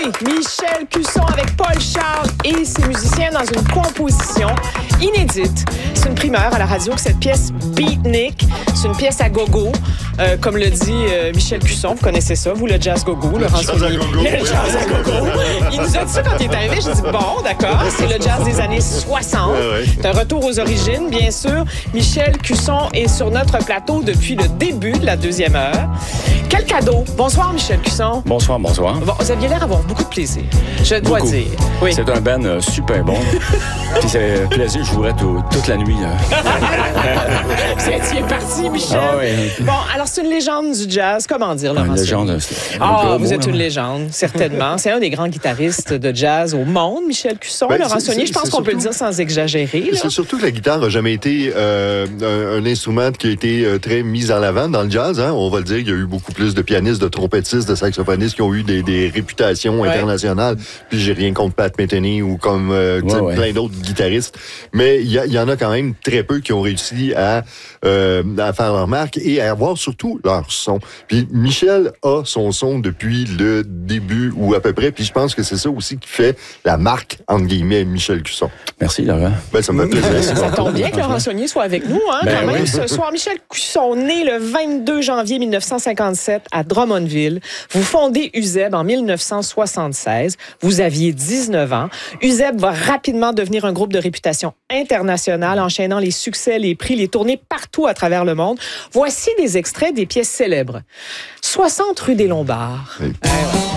Michel Cusson avec Paul Charles et ses musiciens dans une composition inédite. C'est une primeur à la radio que cette pièce Beatnik. C'est une pièce à gogo. Comme le dit Michel Cusson, vous connaissez ça, vous, le jazz gogo, Laurent Saunier. Le jazz à gogo. Il nous a dit ça quand il est arrivé. J'ai dit, bon, d'accord, c'est le jazz des années 60. C'est un retour aux origines, bien sûr. Michel Cusson est sur notre plateau depuis le début de la deuxième heure. Quel cadeau! Bonsoir, Michel Cusson. Bonsoir. Bon, vous aviez l'air d'avoir beaucoup de plaisir, je dois dire. Oui. C'est un band super bon. Puis c'est plaisir, je jouerais toute la nuit. Vous étiez parti, Michel. Ah, oui. Bon, alors c'est une légende du jazz. Comment dire, Laurent? Une légende. Vous êtes une légende, certainement. C'est un des grands guitaristes de jazz au monde, Michel Cusson. Laurent Saunier, je pense qu'on peut le dire sans exagérer. C'est surtout que la guitare n'a jamais été un instrument qui a été très mis en avant dans le jazz. Hein? On va le dire, il y a eu beaucoup plus de pianistes, de trompettistes, de saxophonistes qui ont eu des réputations internationales. Puis j'ai rien contre Pat Metheny ou comme plein d'autres guitaristes. Mais il y en a quand même très peu qui ont réussi à faire leur marque et à avoir surtout leur son. Puis Michel a son son depuis le début ou à peu près. Puis je pense que c'est ça aussi qui fait la marque, entre guillemets, Michel Cusson. Merci, Laurent. Ça me fait plaisir. Ça tombe bien que Laurent Saunier soit avec nous, quand même. Ce soir, Michel Cusson, né le 22 janvier 1957 à Drummondville. Vous fondez UZEB en 1976. Vous aviez 19 ans. UZEB va rapidement devenir un groupe de réputation internationale, enchaînant les succès, les prix, les tournées partout à travers le monde. Voici des extraits des pièces célèbres. 60 rue des Lombards. Oui.